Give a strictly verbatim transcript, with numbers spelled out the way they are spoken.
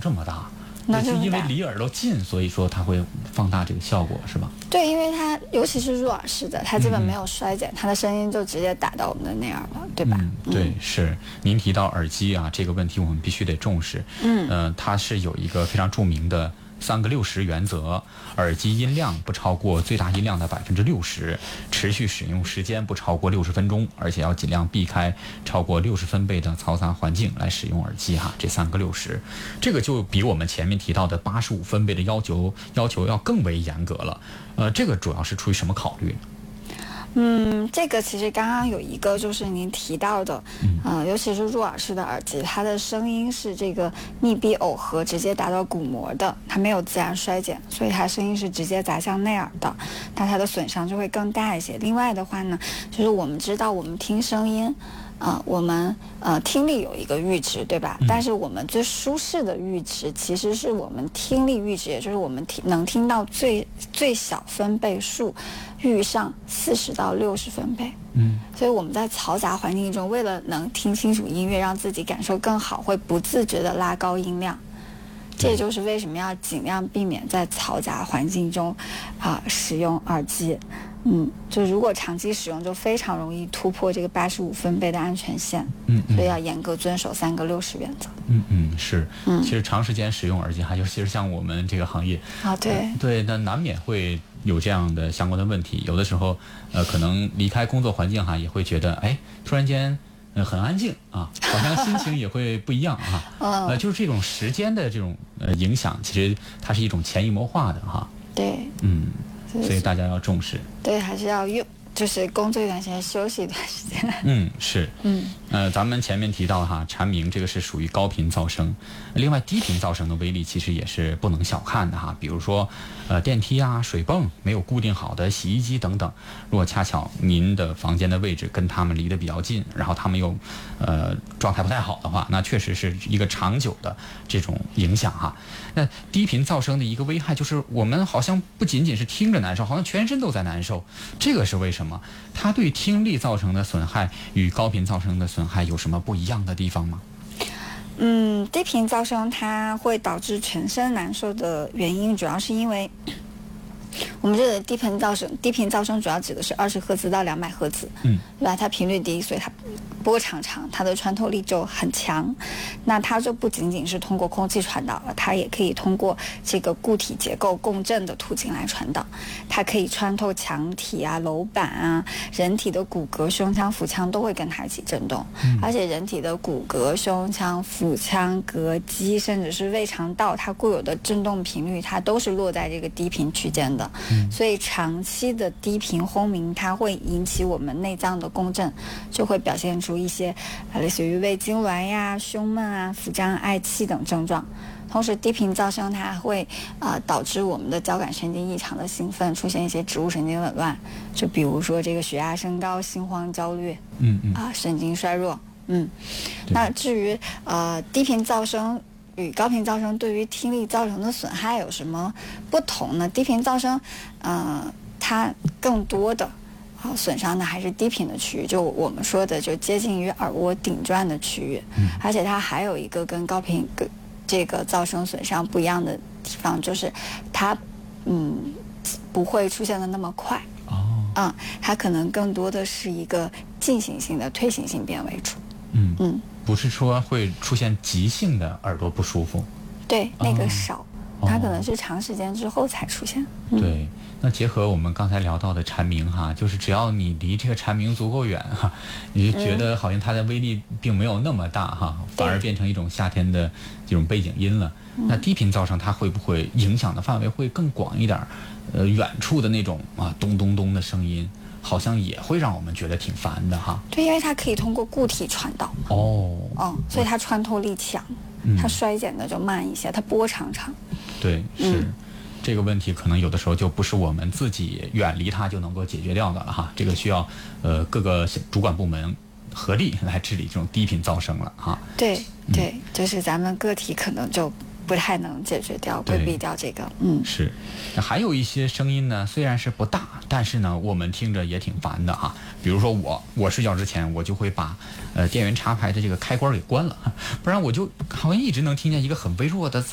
这么大。 那就因为离耳朵近，所以说它会放大这个效果，是吧？ 对，因为它尤其是入耳式的，它基本没有衰减，嗯、它的声音就直接打到我们的内耳了，对吧？ 嗯，对，嗯、是。您提到耳机啊，这个问题我们必须得重视。 嗯， 呃，它是有一个非常著名的三个六十原则，耳机音量不超过最大音量的百分之六十，持续使用时间不超过六十分钟，而且要尽量避开超过六十分贝的嘈杂环境来使用耳机哈。这三个六十，这个就比我们前面提到的八十五分贝的要求要求要更为严格了。呃，这个主要是出于什么考虑呢？ 嗯，这个其实刚刚有一个就是您提到的，呃，尤其是入耳式的耳机，它的声音是这个密闭耦合，直接达到鼓膜的，它没有自然衰减，所以它声音是直接砸向内耳的，那它的损伤就会更大一些。另外的话呢，就是我们知道我们听声音。呃，我们呃听力有一个阈值，对吧？嗯、但是我们最舒适的阈值其实是我们听力阈值，也就是我们听能听到最最小分贝数，遇上四十到六十分贝。 嗯， 所以我们在嘈杂环境中，为了能听清楚音乐，让自己感受更好，会不自觉地拉高音量。这也就是为什么要尽量避免在嘈杂环境中啊、呃、使用耳机。嗯，就如果长期使用，就非常容易突破这个八十五分贝的安全线。 嗯，嗯所以要严格遵守三个六十原则。 嗯嗯，是。嗯，其实长时间使用耳机，还有其实像我们这个行业啊，对、呃、 对，那难免会有这样的相关的问题。有的时候，呃，可能离开工作环境哈，也会觉得，哎，突然间。呃，很安静啊，好像心情也会不一样啊。 嗯， 呃，就是这种时间的这种呃影响，其实它是一种潜移默化的哈。 对， 嗯，所以大家要重视。 对，还是要用，就是工作一段时间，休息一段时间。 嗯，是。 嗯， 呃，咱们前面提到哈，蝉鸣这个是属于高频噪声，另外低频噪声的威力其实也是不能小看的哈。比如说，呃，电梯啊、水泵没有固定好的洗衣机等等，如果恰巧您的房间的位置跟他们离得比较近，然后他们又呃状态不太好的话，那确实是一个长久的这种影响哈。那低频噪声的一个危害就是，我们好像不仅仅是听着难受，好像全身都在难受。这个是为什么？它对听力造成的损害与高频噪声的损害有什么不一样的地方吗？ 嗯，低频噪声它会导致全身难受的原因，主要是因为我们这个低频噪声，低频噪声主要指的是二十赫兹到两百赫兹， 嗯， 对吧？它频率低，所以它波长长，它的穿透力就很强。那它就不仅仅是通过空气传导了，它也可以通过这个固体结构共振的途径来传导。它可以穿透墙体啊、楼板啊，人体的骨骼、胸腔、腹腔都会跟它一起震动。嗯、而且人体的骨骼、胸腔、腹腔、膈肌，甚至是胃肠道，它固有的震动频率，它都是落在这个低频区间的。嗯、所以长期的低频轰鸣，它会引起我们内脏的共振，就会表现出一些呃类似于胃痉挛呀、胸闷啊、腹胀、嗳气等症状。同时，低频噪声它会呃导致我们的交感神经异常的兴奋，出现一些植物神经紊乱，就比如说这个血压升高、心慌、焦虑， 嗯嗯啊、呃、神经衰弱，嗯。那至于呃低频噪声与高频噪声对于听力造成的损害有什么不同呢？低频噪声，呃，它更多的啊损伤的还是低频的区域，就我们说的就接近于耳蜗顶转的区域， 嗯、 而且它还有一个跟高频跟这个噪声损伤不一样的地方，就是它嗯不会出现的那么快。 哦， 嗯，它可能更多的是一个进行性的退行性变为主。 嗯嗯， 不是说会出现急性的耳朵不舒服。 对，那个少， 哦、 它可能是长时间之后才出现。嗯、 对，那结合我们刚才聊到的蝉鸣哈，就是只要你离这个蝉鸣足够远哈，你就觉得好像它的威力并没有那么大哈，嗯、反而变成一种夏天的这种背景音了。那低频噪声它会不会影响的范围会更广一点？呃，远处的那种啊咚咚咚的声音，好像也会让我们觉得挺烦的哈。 对，因为它可以通过固体传导。 哦， 嗯，所以它穿透力强， 嗯、 它衰减的就慢一些，它波长长。 对，是。 嗯这个问题可能有的时候就不是我们自己远离它就能够解决掉的了哈，这个需要呃各个主管部门合力来治理这种低频噪声了哈。 对对，嗯、就是咱们个体可能就不太能解决掉、规避掉这个。嗯， 是。还有一些声音呢，虽然是不大，但是呢，我们听着也挺烦的哈。比如说我，我睡觉之前我就会把呃电源插排的这个开关给关了，不然我就好像一直能听见一个很微弱的